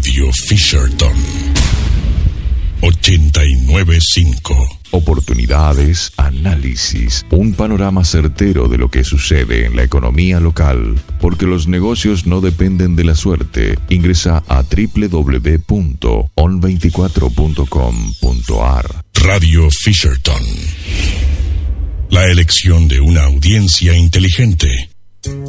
Radio Fisherton 89.5. Oportunidades, análisis, un panorama certero de lo que sucede en la economía local, porque los negocios no dependen de la suerte. Ingresa a www.on24.com.ar. Radio Fisherton. La elección de una audiencia inteligente.